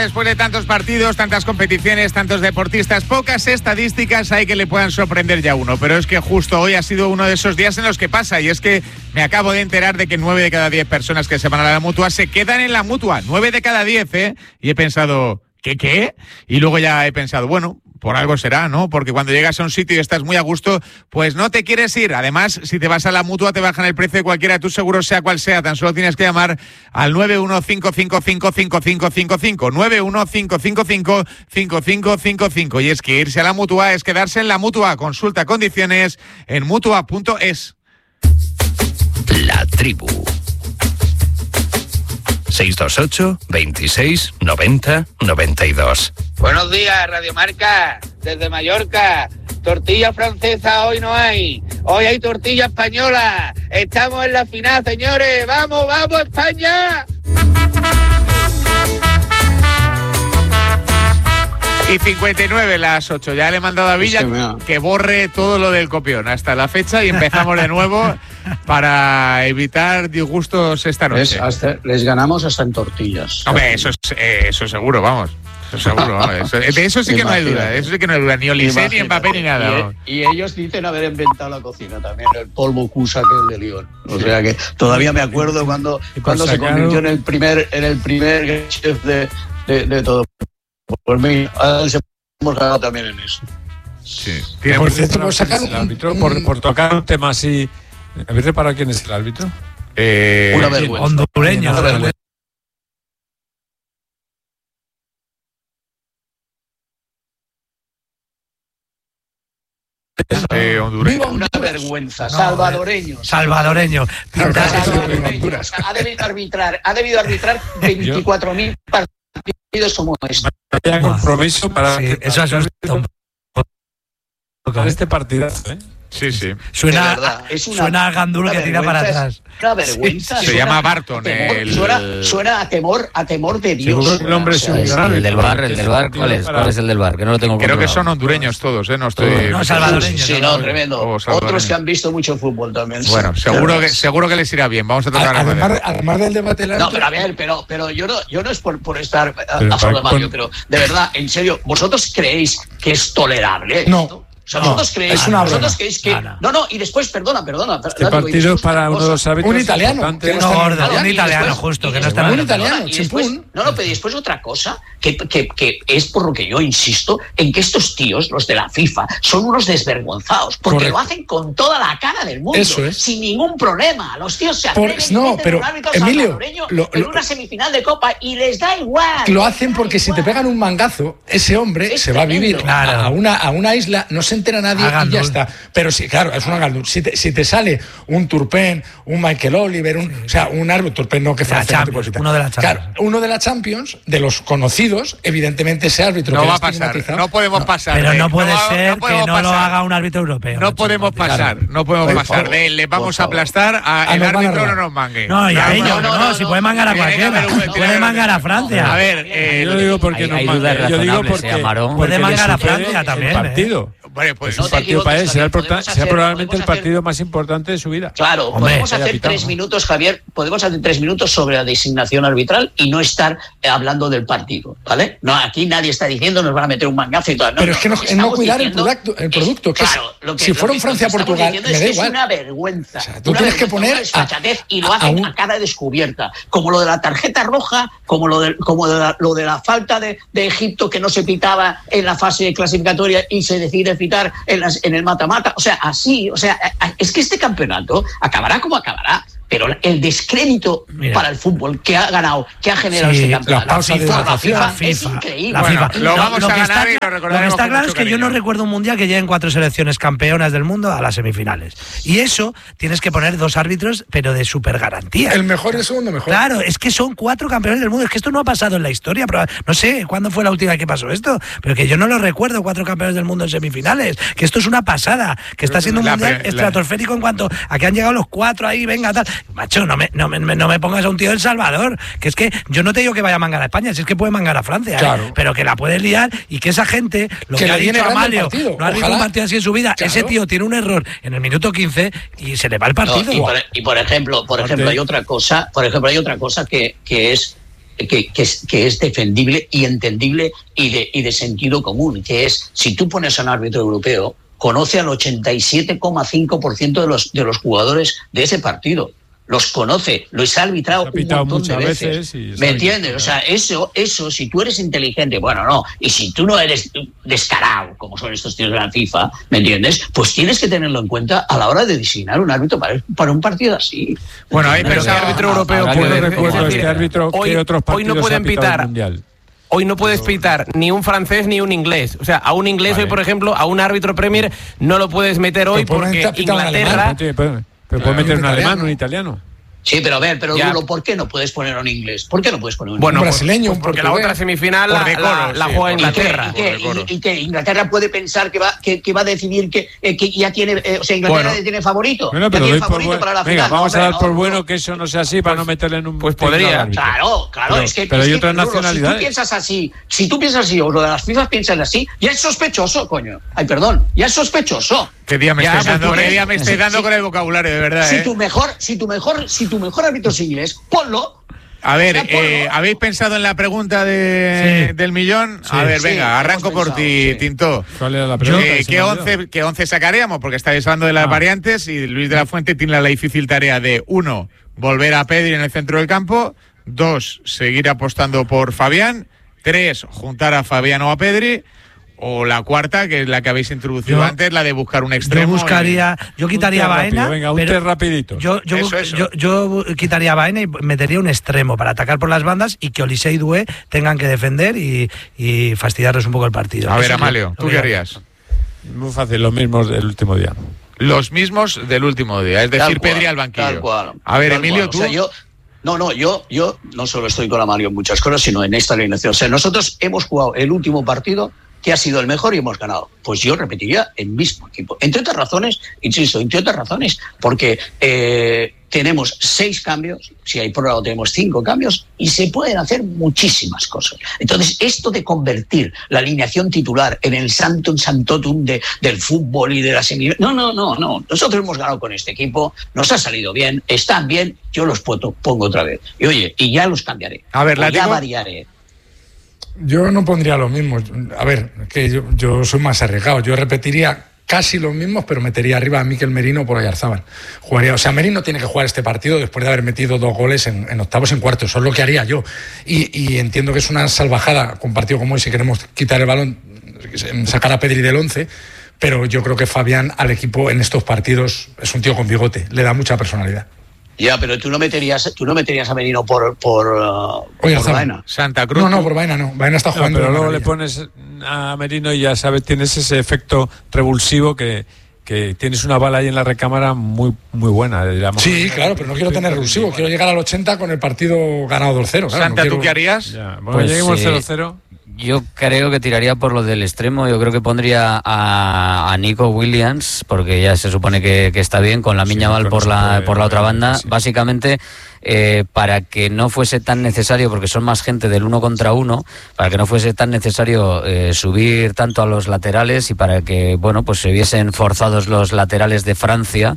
Después de tantos partidos, tantas competiciones, tantos deportistas, pocas estadísticas hay que le puedan sorprender ya uno. Pero es que justo hoy ha sido uno de esos días en los que pasa. Y es que me acabo de enterar de que 9 de cada 10 personas que se van a la Mutua se quedan en la Mutua. 9 de cada 10, ¿eh? Y he pensado, ¿qué? Y luego ya he pensado, bueno, por algo será, ¿no? Porque cuando llegas a un sitio y estás muy a gusto, pues no te quieres ir. Además, si te vas a la Mutua, te bajan el precio de cualquiera de tus seguros, sea cual sea. Tan solo tienes que llamar al 915555555. 9155555. Y es que irse a la Mutua es quedarse en la Mutua. Consulta condiciones en mutua.es. La Tribu. 628 26 90 92. Buenos días, Radio Marca, desde Mallorca. Tortilla francesa hoy no hay. Hoy hay tortilla española. Estamos en la final, señores. ¡Vamos, vamos, España! Y 59 las 8. Ya le he mandado a Villa que borre todo lo del copión hasta la fecha y empezamos de nuevo para evitar disgustos esta noche. Les ganamos hasta en tortillas. Hombre, eso seguro, vamos. Eso seguro, vamos. De eso sí que no hay duda. De eso sí que no hay duda. Ni Olise, ni Mbappé, ni nada. Y ellos dicen haber inventado la cocina también, el polvo Cusa que es de Lyon. O sea que todavía me acuerdo cuando se convirtió en el primer chef de todo. Por mí, hemos ganado también en eso. Sí. Por cierto, ¿por sacar el árbitro? Por tocar un tema así. ¿Habéis reparado quién es el árbitro? Una vergüenza. Hondureño. Una vergüenza. Hondureño. Una vergüenza. Salvadoreño. Ha debido arbitrar 24.000 partidos como este. Vaya compromiso para eso es este partidazo, ¿eh? Sí. Suena a Gandul que tira para atrás. Una vergüenza. Se llama Barton. Suena a temor de Dios. El hombre es el del bar, ¿cuál es el del bar? Que no lo tengo Creo controlado. que son hondureños todos, ¿eh? No estoy. No, salvadoreños. Sí, tremendo. Otros que han visto mucho fútbol también. Bueno, seguro que les irá bien. Vamos a tocar además del debate. No, pero a ver, pero yo no es por estar a favor de Mario, pero de verdad, en serio, ¿vosotros creéis que es tolerable esto? ¿Vosotros creéis que...? No, y después, perdona. Este partido es para uno de los árbitros. Un italiano. Un italiano, justo, que no está... Un italiano, pero después otra cosa, que es por lo que yo insisto, en que estos tíos, los de la FIFA, son unos desvergonzados, porque lo hacen con toda la cara del mundo, sin ningún problema. Los tíos se atreven pero un árbitro Emilio, salvadoreño en una semifinal de Copa y les da igual. Lo hacen porque si te pegan un mangazo, ese hombre se va a vivir a una isla, no se entera nadie y ya está. Pero sí, claro, es una Gandul. Si te sale un Turpin, un Michael Oliver, un árbitro, Turpin no, que francés, uno de la Champions. Claro, uno de la Champions, de los conocidos, evidentemente ese árbitro no que va a pasar, no podemos pasar. Pero no puede ser que no lo haga un árbitro europeo. No podemos pasar, no podemos pasar. Le vamos a aplastar al árbitro, no nos mangue. No, y a ellos, no, si puede mangar a cualquiera. Puede mangar a Francia. A ver, yo digo porque no mangue. Yo digo porque puede mangar a Francia también. El partido. Bueno, pues un partido para él será probablemente el partido más importante de su vida. Claro, podemos hacer 3 minutos, Javier, sobre la designación arbitral y no estar hablando del partido, ¿vale? No, aquí nadie está diciendo nos van a meter un mangazo y todo. Pero es que no cuidar el producto. Claro, si fuera un Francia-Portugal, me da igual. Es una vergüenza. O sea, tú tienes que poner y lo hacen a cara descubierta, como lo de la tarjeta roja, como lo de la falta de Egipto que no se pitaba en la fase clasificatoria y se decide pitar en el mata-mata. O sea, es que este campeonato acabará como acabará, pero el descrédito para el fútbol que ha ganado, que ha generado este campeonato, la FIFA es increíble. Lo vamos a ganar y lo recordaremos. Lo que está claro es que yo no recuerdo un mundial que lleguen 4 selecciones campeonas del mundo a las semifinales. Y eso tienes que poner 2 árbitros, pero de super garantía. El mejor y el segundo mejor. Claro, es que son 4 campeones del mundo. Es que esto no ha pasado en la historia. No sé cuándo fue la última vez que pasó esto, pero que yo no lo recuerdo, 4 campeones del mundo en semifinales. Que esto es una pasada, que está siendo un mundial estratosférico en cuanto a que han llegado los 4 ahí, venga, tal. Macho, no me pongas a un tío del Salvador, que es que yo no te digo que vaya a mangar a España, si es que puede mangar a Francia, claro. Pero que la puedes liar y que esa gente, lo que ha dicho Amalio, no ha visto un partido así en su vida, claro. Ese tío tiene un error en el minuto 15 y se le va el partido. Por ejemplo, hay otra cosa, que es que es defendible y entendible y de sentido común, que es, si tú pones a un árbitro europeo, conoce al 87,5% de los jugadores de ese partido. Los conoce, los ha arbitrado un montón de veces. ¿Me entiendes? O sea, eso, si tú eres inteligente, bueno, no, y si tú no eres descarado, como son estos tíos de la FIFA, ¿me entiendes? Pues tienes que tenerlo en cuenta a la hora de designar un árbitro para un partido así. Bueno, hay pensado árbitro europeo hoy no pueden pitar. Hoy no puedes pitar ni un francés ni un inglés. O sea, a un inglés hoy, por ejemplo, a un árbitro Premier no lo puedes meter hoy porque Inglaterra... Pero puedes meter un alemán, un italiano. Sí, pero a ver, Dulo, ¿por qué no puedes poner un inglés? ¿Por qué no puedes poner un brasileño? Porque la otra semifinal la juega Inglaterra. ¿Y que Inglaterra puede pensar que va a decidir que ya tiene, o sea, Inglaterra tiene favorito? Bueno, pero tiene favorito para la final. Vamos a dar por bueno que eso no sea así para no meterle en un... Pues podría. Claro, pero hay otras nacionalidades. Si tú piensas así, o lo de las FIFA piensan así, ya es sospechoso, coño. Ay, perdón, ya es sospechoso. ¿Qué día me estáis dando con el vocabulario, de verdad? Si tu mejor árbitro es inglés, ponlo. A ver, ¿habéis pensado en la pregunta del millón? A ver, venga, arranco por ti, Tinto. ¿Cuál era la pregunta? ¿Qué 11 sacaríamos? Porque estáis hablando de las variantes y Luis de la Fuente tiene la difícil tarea de 1, volver a Pedri en el centro del campo, 2, seguir apostando por Fabián, 3, juntar a Fabián o a Pedri, o la cuarta, que es la que habéis introducido antes, la de buscar un extremo. Yo quitaría a Baena. Venga, un test rapidito. Yo quitaría a Baena y metería un extremo para atacar por las bandas y que Olise y Doué tengan que defender y fastidiarles un poco el partido. A ver, Amalio, ¿tú qué harías? Muy fácil, los mismos del último día. Los mismos del último día, es decir, Pedri al banquillo. Tal cual. A ver, Emilio, tú... O sea, yo no solo estoy con Amalio en muchas cosas, sino en esta alineación. O sea, nosotros hemos jugado el último partido que ha sido el mejor y hemos ganado. Pues yo repetiría el mismo equipo. Entre otras razones, porque tenemos 6 cambios, si hay prórroga tenemos 5 cambios, y se pueden hacer muchísimas cosas. Entonces, esto de convertir la alineación titular en el santum santotum del fútbol y de la semifinal... No. Nosotros hemos ganado con este equipo, nos ha salido bien, están bien, yo los pongo otra vez. Y oye, y ya los cambiaré. A ver, ya variaré. Yo no pondría los mismos. A ver, que yo soy más arriesgado. Yo repetiría casi los mismos, pero metería arriba a Mikel Merino por Oyarzabal. Jugaría, o sea, Merino tiene que jugar este partido después de haber metido 2 goles en octavos, en cuartos. Eso es lo que haría yo. Y entiendo que es una salvajada con un partido como hoy, si queremos quitar el balón, sacar a Pedri del 11, pero yo creo que Fabián al equipo en estos partidos es un tío con bigote, le da mucha personalidad. Ya, pero tú no meterías a Merino por Baena. Santa Cruz. No, por Baena no. Baena está jugando. Pero luego le pones a Merino y ya sabes, tienes ese efecto revulsivo que tienes una bala ahí en la recámara muy buena. Digamos. Sí, claro, pero no quiero tener revulsivo. Quiero llegar al 80 con el partido ganado 2-0. Claro, Santa, ¿tú qué harías? Bueno, lleguemos 0-0. Yo creo que tiraría por lo del extremo. Yo creo que pondría a Nico Williams, porque ya se supone que está bien, con Lamine Yamal por la otra banda. Sí. Básicamente, para que no fuese tan necesario, porque son más gente del 1 contra 1, para que no fuese tan necesario subir tanto a los laterales y para que, bueno, pues se viesen forzados los laterales de Francia.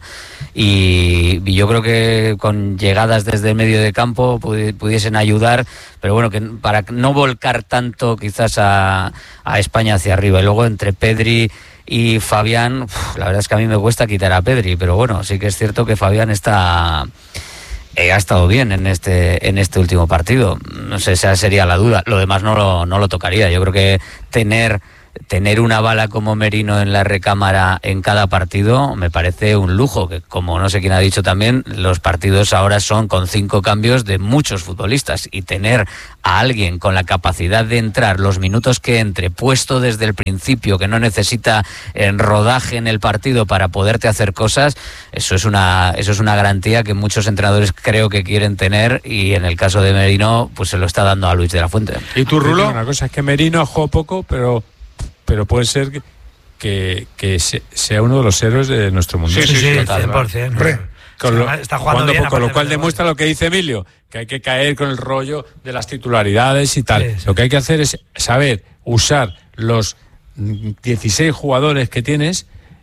Y yo creo que con llegadas desde el medio de campo pudiesen ayudar, pero bueno, que para no volcar tanto quizás a España hacia arriba. Y luego entre Pedri y Fabián, la verdad es que a mí me cuesta quitar a Pedri, pero bueno, sí que es cierto que Fabián ha estado bien en este último partido. No sé, esa sería la duda. Lo demás no lo tocaría. Yo creo que tener una bala como Merino en la recámara en cada partido me parece un lujo, que como no sé quién ha dicho también, los partidos ahora son con 5 cambios de muchos futbolistas, y tener a alguien con la capacidad de entrar los minutos que entre, puesto desde el principio, que no necesita rodaje en el partido para poderte hacer cosas, eso es una garantía que muchos entrenadores creo que quieren tener, y en el caso de Merino pues se lo está dando a Luis de la Fuente. ¿Y tú, Rulo? Una cosa es que Merino ha jugado poco, pero puede ser que sea uno de los héroes de nuestro mundo. Sí, 100%. Está jugando bien, poco, lo cual demuestra lo que dice Emilio, que hay que caer con el rollo de las titularidades y tal. Sí. Lo que hay que hacer es saber usar los 16 jugadores que tienes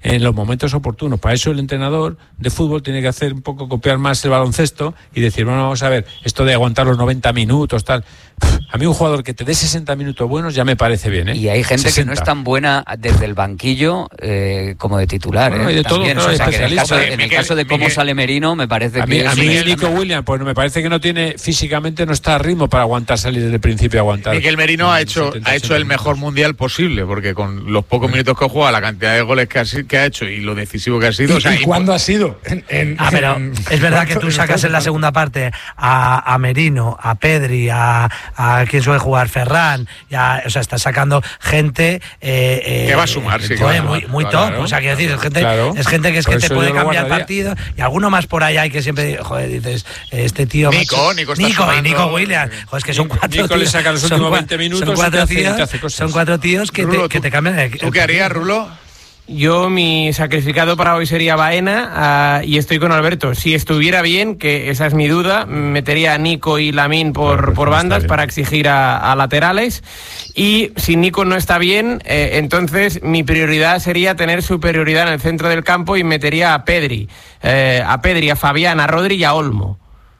en los momentos oportunos. Para eso el entrenador de fútbol tiene que hacer un poco, copiar más el baloncesto y decir, bueno, vamos a ver, esto de aguantar los 90 minutos, tal. A mí un jugador que te dé 60 minutos buenos ya me parece bien, ¿eh? Y hay gente 60. Que no es tan buena desde el banquillo como de titular, bueno, y de también, todo, claro, en el caso de cómo sale Merino, me parece a mí Nico Williams, pues me parece que no tiene, físicamente no está a ritmo para aguantar, salir desde el principio a aguantar. Miguel Merino ha hecho el mejor mundial posible, porque con los pocos minutos que juega, la cantidad de goles que ha hecho y lo decisivo que ha sido... ¿Y cuándo ha sido? Pero es verdad que tú sacas en la segunda parte a Merino, a Pedri, a quien suele jugar Ferran, o sea, está sacando gente que va a sumar, sí, muy top, claro, o sea, quiero decir, es gente que es que te puede cambiar el partido, y alguno más por ahí hay que siempre, joder, dices, este tío Nico Williams, joder, es que son cuatro tíos, le saca los últimos 20 minutos, son cuatro tíos que te cambian. ¿Tú qué harías, Rulo? Yo, mi sacrificado para hoy sería Baena, y estoy con Alberto. Si estuviera bien, que esa es mi duda, metería a Nico y Lamine por bandas para exigir a laterales. Y si Nico no está bien, entonces mi prioridad sería tener superioridad en el centro del campo y metería a Pedri, a Fabián, a Rodri y a Olmo.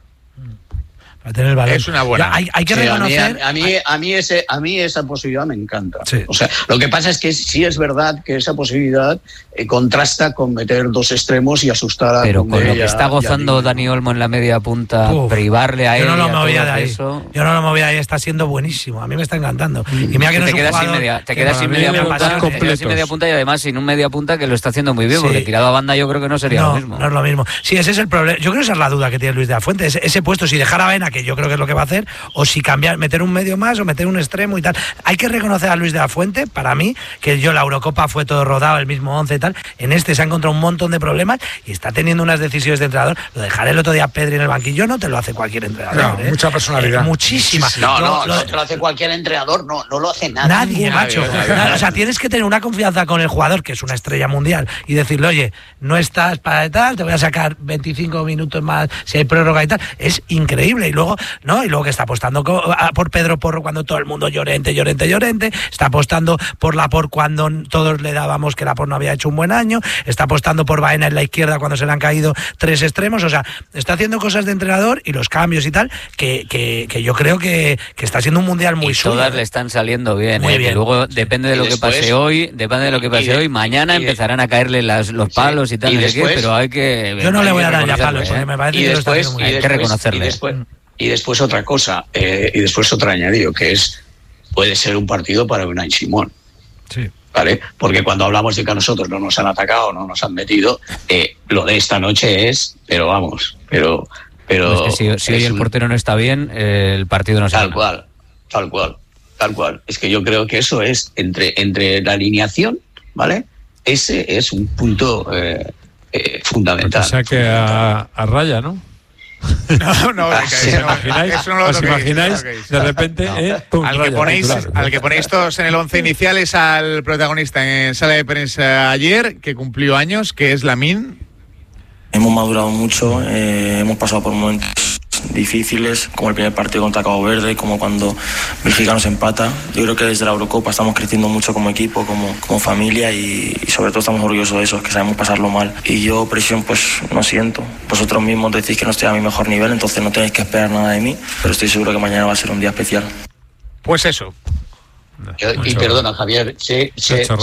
Para tener el balón. Es una buena. Hay que reconocer. A mí esa posibilidad me encanta. Sí. O sea, lo que pasa es que sí es verdad que esa posibilidad contrasta con meter dos extremos y asustar a... Pero con lo que está gozando Dani Olmo en la media punta, privarle a él... Yo no lo movía de ahí. Yo no lo movía de ahí, está siendo buenísimo. A mí me está encantando. Y mira que no es un jugador... Te quedas sin media punta y además sin un media punta que lo está haciendo muy bien, porque tirado a banda yo creo que no sería lo mismo. No es lo mismo. Sí, ese es el problema. Yo creo que esa es la duda que tiene Luis de la Fuente. Ese puesto, si dejara a Baena, que yo creo que es lo que va a hacer, o si cambiar, meter un medio más o meter un extremo y tal. Hay que reconocer a Luis de la Fuente, para mí, que la Eurocopa fue todo rodado, el mismo 11 y tal. En este se ha encontrado un montón de problemas y está teniendo unas decisiones de entrenador. Lo dejar el otro día a Pedri en el banquillo no te lo hace cualquier entrenador. No, mucha personalidad. Muchísima. No te lo hace cualquier entrenador, no lo hace nadie, macho. O sea, tienes que tener una confianza con el jugador, que es una estrella mundial, y decirle, oye, no estás para tal, te voy a sacar 25 minutos más si hay prórroga y tal. Es increíble. Y luego que está apostando por Pedro Porro cuando todo el mundo llorente, está apostando por Laporte cuando todos le dábamos que Laporte no había hecho un buen año, está apostando por Baena en la izquierda cuando se le han caído tres extremos, o sea, está haciendo cosas de entrenador y los cambios y tal, que yo creo que está siendo un mundial muy suyo. Todas le están saliendo bien, muy bien. Que luego depende de lo que pase hoy, mañana empezarán a caerle los palos y tal, pero hay que... Yo no le voy a dar ya palos, me parece que lo está haciendo muy bien. Hay que reconocerle. Y después otra cosa, otro añadido, que puede ser un partido para Unai Simón. Sí. ¿Vale? Porque cuando hablamos de que a nosotros no nos han atacado, no nos han metido, lo de esta noche es, pero es que si hoy el portero no está bien, el partido no se gana. Tal cual. Es que yo creo que eso es entre la alineación, ¿vale? Ese es un punto fundamental. O sea que a raya, ¿no? No, ¿os imagináis? De repente, pum, al que ponéis todos en el 11 inicial es al protagonista en sala de prensa ayer, que cumplió años, que es Lamine. Hemos madurado mucho, hemos pasado por momentos difíciles, como el primer partido contra Cabo Verde, como cuando Bélgica nos empata. Yo creo que desde la Eurocopa estamos creciendo mucho como equipo, como familia y sobre todo estamos orgullosos de eso, que sabemos pasarlo mal. Y yo presión pues no siento. Vosotros mismos decís que no estoy a mi mejor nivel, entonces no tenéis que esperar nada de mí, pero estoy seguro que mañana va a ser un día especial. Pues eso. Y perdona, Javier, sé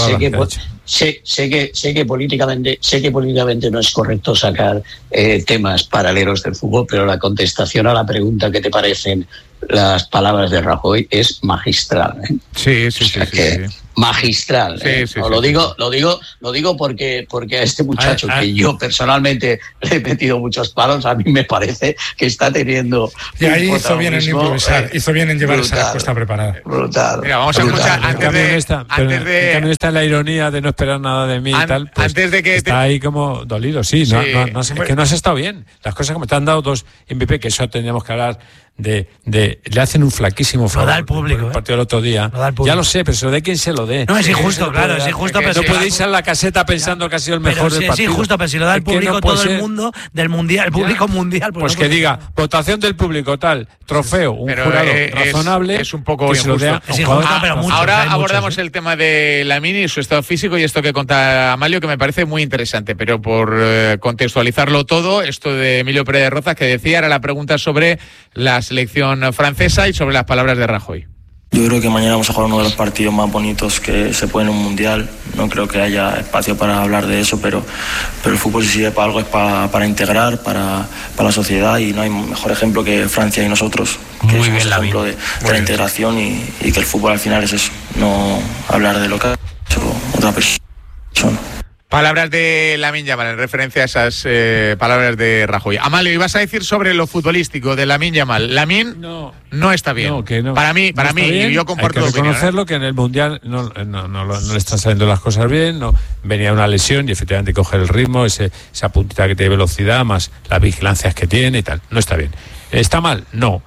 que políticamente no es correcto sacar temas paralelos del fútbol, pero la contestación a la pregunta ¿qué te parecen las palabras de Rajoy? Es magistral. Sí. Magistral. Lo digo porque a este muchacho que yo personalmente le he metido muchos palos, a mí me parece que está teniendo. Y ahí hizo bien en improvisar, hizo bien en llevar esa respuesta preparada. Brutal. Mira, vamos a escuchar antes de. También está la ironía de no esperar nada de mí y tal. Pues antes de que está ahí como dolido, sí. Es que no has estado bien. Las cosas como te han dado dos MVP, que eso tendríamos que hablar le hacen un flaquísimo favor. Lo da el público. El partido del otro día. Ya lo sé, pero se lo dé quien se lo dé. No, es injusto, claro, es injusto. No puede irse a la caseta pensando que ha sido el mejor del partido. Es injusto, pero si lo da el público todo el mundo del mundial, el público mundial. Pues que diga, votación del público, tal, trofeo, un jurado razonable. Es un poco injusto. Es injusto, pero mucho. Ahora abordamos el tema de Lamine y su estado físico y esto que cuenta Amalio, que me parece muy interesante, pero por contextualizarlo todo, esto de Emilio Pérez de Rozas que decía, era la pregunta sobre la selección francesa y sobre las palabras de Rajoy. Yo creo que mañana vamos a jugar uno de los partidos más bonitos que se puede en un mundial. No creo que haya espacio para hablar de eso, pero el fútbol si sirve para algo es para integrar, para la sociedad, y no hay mejor ejemplo que Francia y nosotros, que Muy somos bien, ejemplo de la integración y que el fútbol al final es eso, no hablar de lo que ha hecho otra persona. Palabras de Lamine Yamal en referencia a esas palabras de Rajoy. Amalio, ibas a decir sobre lo futbolístico de Lamine Yamal. Lamine no está bien. No, que no. Para mí, y yo comparto. Hay que reconocerlo, que en el Mundial no le están saliendo las cosas bien. No, venía una lesión y efectivamente coger el ritmo, esa puntita que tiene velocidad, más las vigilancias que tiene y tal. No está bien. ¿Está mal? No.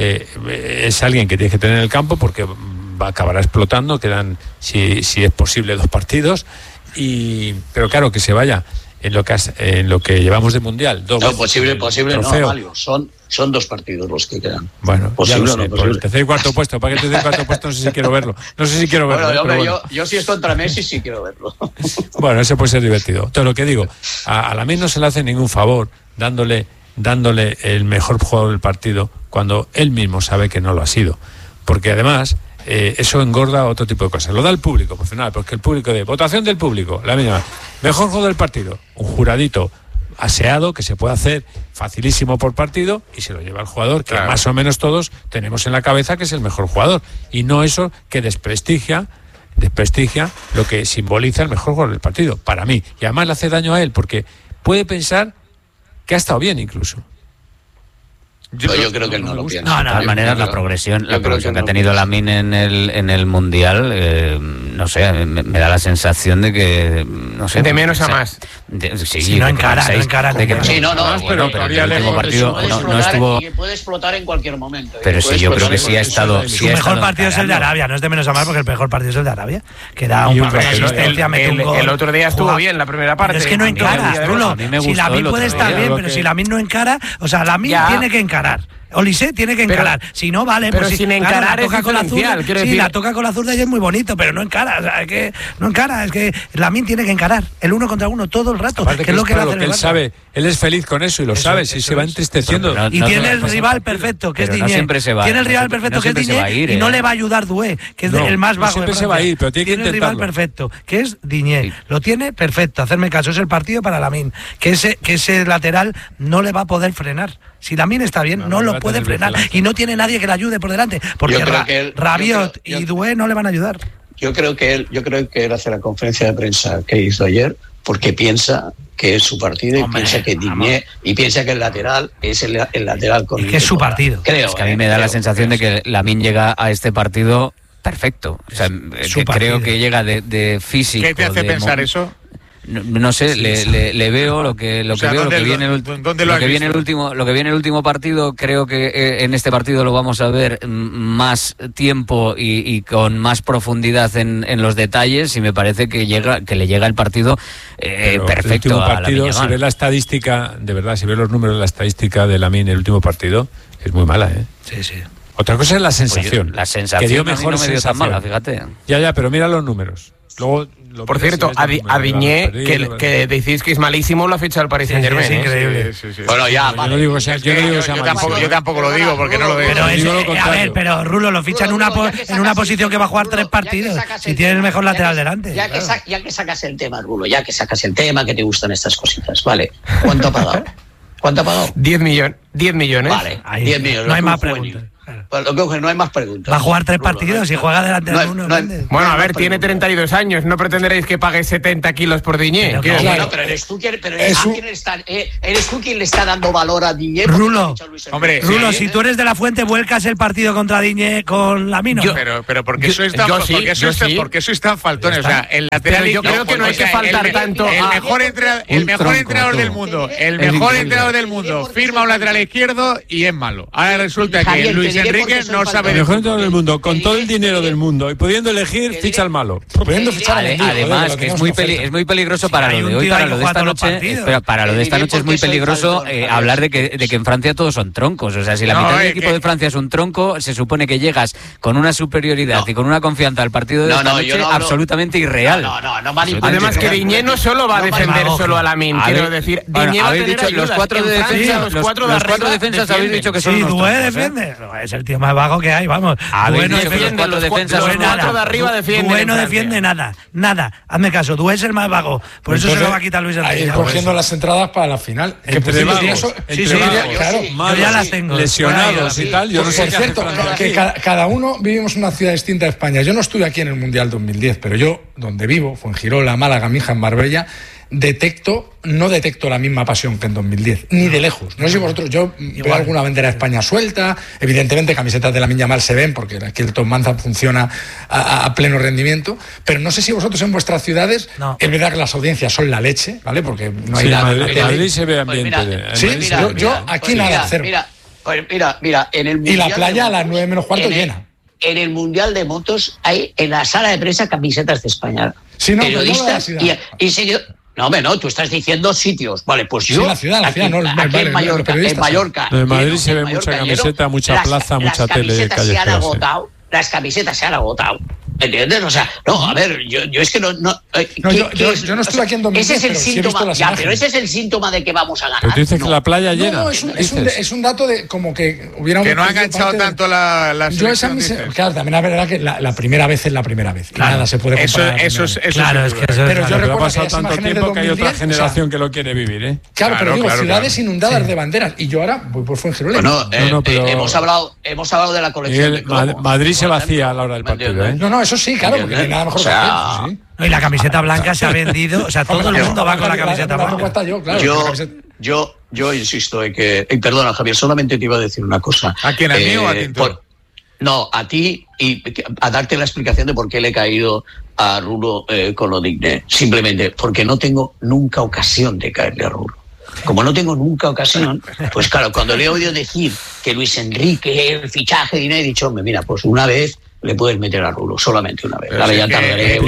Es alguien que tienes que tener en el campo porque acabará explotando. Quedan, si es posible, 2 partidos. Pero claro, que se vaya en lo que llevamos de mundial. Posible trofeo. No, Amalio. Son 2 partidos los que quedan. Bueno, posible ya lo sé, por el tercer y cuarto puesto. Para que el tercer y cuarto puesto no sé si quiero verlo. Bueno, yo si es contra Messi sí quiero verlo. Bueno, ese puede ser divertido. Todo lo que digo, a Lamine no se le hace ningún favor dándole el mejor jugador del partido cuando él mismo sabe que no lo ha sido. Porque además eso engorda otro tipo de cosas. Lo da el público, profesional, porque el público votación del público, la misma. Mejor juego del partido, un juradito aseado que se puede hacer facilísimo por partido y se lo lleva el jugador, que más o menos todos tenemos en la cabeza que es el mejor jugador, y no eso que desprestigia lo que simboliza el mejor jugador del partido, para mí. Y además le hace daño a él, porque puede pensar que ha estado bien incluso. Yo creo que él no lo piensa. De todas maneras, la progresión que ha tenido Lamine en el Mundial, no sé, me da la sensación de que, no sé, de menos a más. No encara. Pero el último partido no estuvo. Puede explotar en cualquier momento. Pero sí, yo creo que sí ha estado. Su mejor partido es el de Arabia, no es de menos a más, porque el mejor partido es el de Arabia, que da una asistencia, mete un gol. El otro día estuvo bien la primera parte. Es que no encara, Rulo. Si Lamine puede estar bien, pero si Lamine no encara, o sea, Lamine tiene que encarar. Olise tiene que encarar, si no vale, pero pues sin encarar es diferencial, quiero decir. La toca con la zurda y es muy bonito, pero no encara, o sea, es que Lamine tiene que encarar, el 1 contra 1 todo el rato, que es lo que le hace. Él sabe, él es feliz con eso y lo sabe, si se va entristeciendo. Y tiene el rival perfecto, que es Digne. Tiene el rival perfecto, que es Digne, y no le va a ayudar Doué, que es el más bajo. Siempre se va a ir, pero tiene que intentarlo. El rival perfecto, que es Digne. Lo tiene perfecto, hacerme caso, es el partido para Lamine, que ese lateral no le va a poder frenar. Si Lamine está bien, no lo puede frenar. Y no tiene nadie que le ayude por delante. Porque Rabiot y Doué no le van a ayudar. Yo creo que él hace la conferencia de prensa que hizo ayer porque piensa que es su partido y piensa que Digne y piensa que el lateral es el lateral con que es su partido. Es que a mí me da la sensación de que Lamine llega a este partido perfecto. O sea, creo que llega de físico. ¿Qué te hace pensar eso? No sé, le veo lo que viene el último partido. Creo que en este partido lo vamos a ver más tiempo y con más profundidad en los detalles, y me parece que le llega el partido perfecto. El último partido, si ves la estadística, de verdad, si ves los números de la estadística de Lamine, el último partido es muy mala, ¿eh? Sí. Otra cosa es la sensación. La sensación que dio mejor no me dio tan mala, fíjate. Ya, pero mira los números. Luego, por cierto, a Digne, que decís que es malísimo, lo ha fichado el Paris Saint-Germain. Es increíble. Sí. Bueno, ya, yo tampoco lo digo porque no lo veo. Pero Rulo lo ficha en una posición que va a jugar 3 partidos. Si tiene el mejor lateral delante. Ya que sacas el tema, Rulo, que te gustan estas cositas. Vale, ¿cuánto ha pagado? 10 millones. Vale, 10 millones. No hay más preguntas. Pues lo que no hay más preguntas. Va a jugar 3 partidos y juega delante de uno. Bueno, a ver, tiene 32 años. No pretenderéis que pague 70 kilos por Diñé. Pero eres tú quien le está dando valor a Diñé. Rulo, si tú eres de la Fuente, vuelcas el partido contra Diñé con Lamino. Pero ¿por qué sois tan faltones? O sea, el lateral. Yo creo que no hay que faltar tanto. El mejor entrenador del mundo. El mejor entrenador del mundo firma un lateral izquierdo y es malo. Ahora resulta que Luis Enrique no sabe. El mejor entrenador del mundo, con todo el dinero del mundo y pudiendo elegir, ficha al malo. Además, que es muy peligroso para lo de hoy, para lo de esta noche. Pero para lo de esta noche es muy peligroso hablar de que en Francia todos son troncos. O sea, si la mitad del equipo de Francia es un tronco, se supone que llegas con una superioridad y con una confianza al partido de esta noche absolutamente irreal. Además, que Diñé no solo va a defender solo a Lamine, quiero decir, Diñé va a tener ayudas. Los 4 de defensa, los 4 defensas habéis dicho que son unos troncos. Sí, Dué defiende. Es el tío más vago que hay, vamos. Bueno defiende, los defensas son 4 de arriba defienden. Dué no defiende nada. Hazme caso, Dué es el más vago. Por eso se lo va a quitar Luis Enrique. Ir cogiendo las entradas para la final. Entre vagos. Claro, yo ya las tengo. Lesionados y tal. Yo no sé. Por cierto, que cada uno vivimos en una ciudad distinta de España. Yo no estuve aquí en el Mundial 2010, pero yo, donde vivo, Fuengirola, Málaga, Mija, en Marbella, no detecto la misma pasión que en 2010, ni de lejos. No sé si vosotros, yo veo alguna bandera de España suelta, evidentemente camisetas de Lamine Yamal se ven, porque aquí el Top Manza funciona a pleno rendimiento, pero no sé si vosotros en vuestras ciudades, es verdad que las audiencias son la leche, ¿vale? Porque no hay nada. Madrid se ve ambiente. Yo aquí nada, cero. Mira, en el Mundial. Y la playa a las 9 menos cuarto llena. En el Mundial de Motos hay en la sala de prensa camisetas de España. Sí, no, periodistas y seguidores. No, hombre, no, tú estás diciendo sitios. Vale, pues yo... Sí, la ciudad, no, aquí en Mallorca. En Madrid se ve mucha camiseta, mucha plaza, mucha tele. Las camisetas se han agotado. ¿Entiendes? O sea, no, a ver, yo es que no. Yo no estuve aquí en 2010. Ese es el síntoma. Pero ese es el síntoma de que vamos a ganar. Pero tú dices que la playa llena. No, es un dato de como que hubiera. Que no ha enganchado tanto la selección. Claro, también es verdad que la primera vez es la primera vez. Claro, nada se puede comparar. Eso es pero yo recuerdo ha pasado tanto tiempo que hay otra generación que lo quiere vivir, ¿eh? Claro, pero digo, ciudades inundadas de banderas. Y yo ahora voy por Fuengirola. Bueno, hemos hablado de la colección. Madrid se vacía a la hora del partido, ¿eh? No, eso sí, claro, porque no hay nada mejor que hacer. Y la camiseta blanca se ha vendido, o sea, todo el mundo va con la camiseta blanca. Yo insisto en que, perdona Javier, solamente te iba a decir una cosa. ¿A quién, a mí o a ti? No, a ti, y a darte la explicación de por qué le he caído a Rulo con lo Digne. Simplemente porque no tengo nunca ocasión de caerle a Rulo. Como no tengo nunca ocasión, pues claro, cuando le he oído decir que Luis Enrique, el fichaje de Digne, he dicho, hombre, mira, pues una vez le puedes meter a Rulo, solamente una vez. Ahora ya tardaré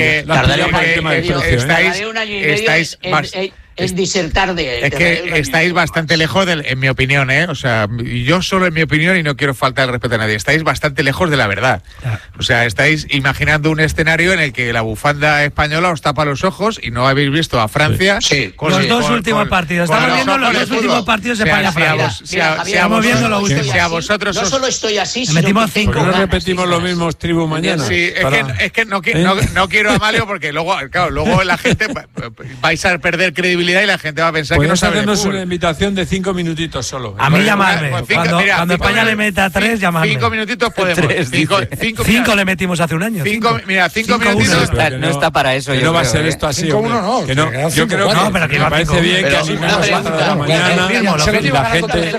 un año y medio en disertar de... Es que estáis bastante lejos, en mi opinión, o sea, yo solo en mi opinión, y no quiero faltar el respeto a nadie, estáis bastante lejos de la verdad. O sea, estáis imaginando un escenario en el que la bufanda española os tapa los ojos y no habéis visto a Francia. Con los dos últimos partidos. Estamos viendo los dos últimos partidos de España-Francia. Estamos viendo los últimos. Si a vosotros no solo estoy así, sino metimos 5. ¿Por qué no repetimos los mismos tribu mañana? Sí, es que no quiero a Malio porque luego la gente vais a perder credibilidad y la gente va a pensar que no sabe. Podemos hacernos una invitación de 5 minutitos solo. A mí llamarme. Cuando España le meta 3, llamarme. 5 minutitos podemos. 5 le metimos hace un año. 5 minutitos. No está para eso. No va a ser esto así. 5-1 no. Yo creo que me parece bien que animemos a la mañana y la gente.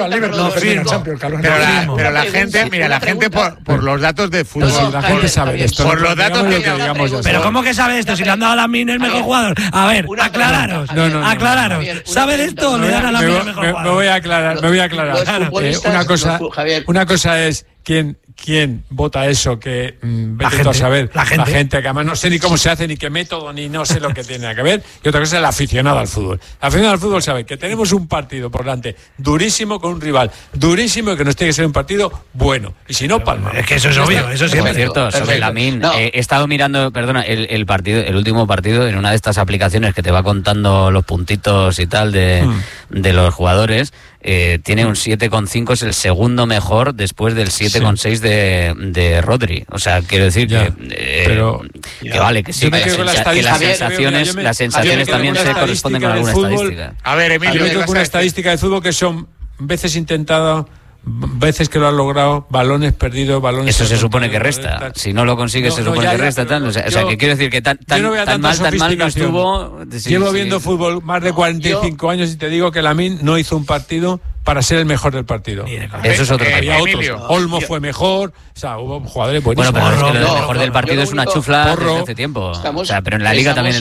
Pero la gente, mira, la gente por los datos de fútbol. La gente sabe esto. Por los datos que digamos. Pero ¿cómo que sabe esto? Si le han dado a Lamine el mejor jugador. A ver, aclararos. ¿Sabe de esto? Le dan a Lamine el mejor jugador. Me voy a aclarar. Una cosa es ¿Quién vota eso? Que vete a saber. La gente, que además no sé ni cómo se hace, ni qué método, ni no sé lo que tiene que ver. Y otra cosa es el aficionado al fútbol. El aficionado al fútbol sabe que tenemos un partido por delante durísimo con un rival durísimo y que nos tiene que ser un partido bueno. Y si no, palma. Es que eso es obvio, eso sí es cierto. Sobre Lamine, he estado mirando, el último partido, en una de estas aplicaciones que te va contando los puntitos y tal de los jugadores. Tiene un 7,5, es el segundo mejor después del 7,6 de Rodri. O sea, quiero decir que vale, que sí, que las sensaciones también se corresponden con alguna estadística. A ver, Emilio, yo creo que una estadística de fútbol que son veces intentado veces que lo has logrado, balones perdidos, balones... Eso se supone que resta. Si no lo consigues, se supone que resta. O sea, que quiero decir que tan mal no estuvo... Llevo viendo fútbol más de 45 años y te digo que Lamine no hizo un partido para ser el mejor del partido. Eso es otro tema. Olmo fue mejor, o sea, hubo jugadores buenísimos. Bueno, pero es que lo mejor del partido es una chufla desde hace tiempo. O sea, pero en la Liga también